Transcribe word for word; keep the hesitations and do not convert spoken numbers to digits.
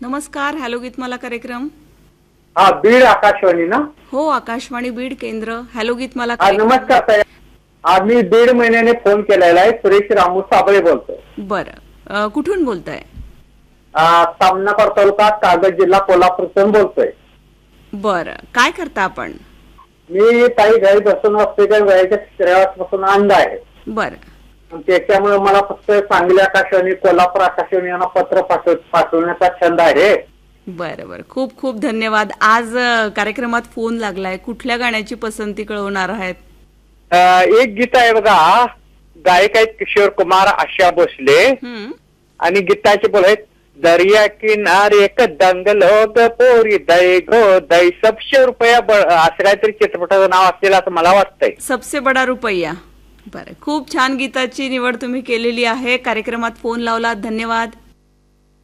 नमस्कार. हॅलो गीतमाला कार्यक्रम. हा, बीड आकाशवाणी ना? हो, आकाशवाणी बीड केंद्र. हॅलो गीतमाला हा, कार्यक्रम. नमस्कार ताई. आम्ही दीड महिन्याने फोन केलेला आहे. सुरेश रामू साबळे बोलतोय. बरं, कुठून बोलताय? सामनाबाद तालुका, कागद जिल्हा, कोल्हापूरतून बोलतोय. बरं, काय करता आपण? मी ताई घरी बसून असते त्या वेळेच्या श्रेयापासून अंध आहे. बरं, त्याच्यामुळे मला फक्त सांगली आकाशवाणी, कोल्हापूर आकाशवाणी यांना पत्र पाठव पाठवण्याचा छंद आहे. बरं बरं, खूप खूप धन्यवाद. आज कार्यक्रमात फोन लागलाय. कुठल्या गाण्याची पसंती कळवणार आहेत? एक गीत आहे बघा, गायक आहेत किशोर कुमार, आशा भोसले, आणि गीताचे बोल आहेत, दरिया किनारे एक दंगलो ग पोरी दय गो दय सबशे रुपया. असं काहीतरी चित्रपटाचं नाव असेल असं मला वाटतंय. सबसे बडा रुपया. बरं, खूप छान गीताची निवड तुम्ही केलेली आहे. कार्यक्रमात फोन लावला, धन्यवाद.